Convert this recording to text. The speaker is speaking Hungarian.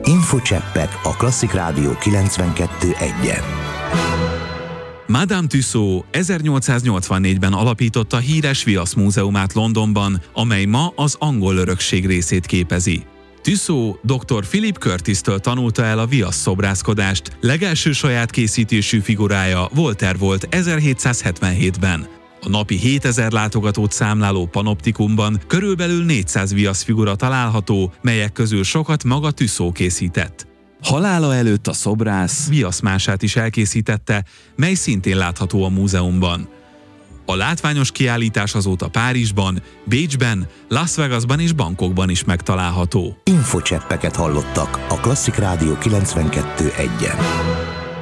Infocseppek a Klasszik Rádió 92.1-en. Madame Tussaud 1884-ben alapította híres viaszmúzeumát Londonban, amely ma az angol örökség részét képezi. Tussaud dr. Philip Curtis-től tanulta el a viaszszobrászkodást, legelső saját készítésű figurája Voltaire volt 1777-ben. A napi 7000 látogatót számláló panoptikumban körülbelül 400 viaszfigura található, melyek közül sokat maga Tussaud készített. Halála előtt a szobrász viaszmását is elkészítette, mely szintén látható a múzeumban. A látványos kiállítás azóta Párizsban, Bécsben, Las Vegasban és Bangkokban is megtalálható. Infocseppeket hallottak a Klasszik Rádió 92.1-en.